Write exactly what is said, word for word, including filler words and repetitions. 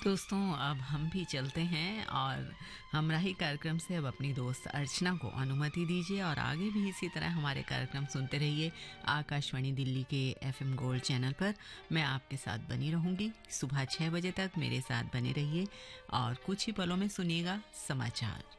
दोस्तों अब हम भी चलते हैं और हमराही कार्यक्रम से अब अपनी दोस्त अर्चना को अनुमति दीजिए और आगे भी इसी तरह हमारे कार्यक्रम सुनते रहिए आकाशवाणी दिल्ली के एफएम गोल्ड चैनल पर। मैं आपके साथ बनी रहूंगी सुबह छह बजे तक। मेरे साथ बने रहिए और कुछ ही पलों में सुनिएगा समाचार।